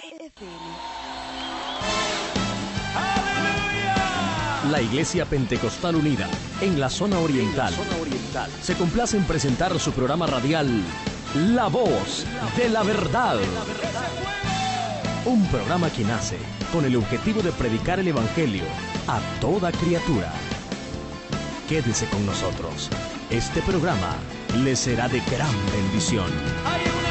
La Iglesia Pentecostal Unida, en la zona oriental, se complace en presentar su programa radial, La Voz de la Verdad. Un programa que nace con el objetivo de predicar el Evangelio a toda criatura. Quédese con nosotros. Este programa le será de gran bendición.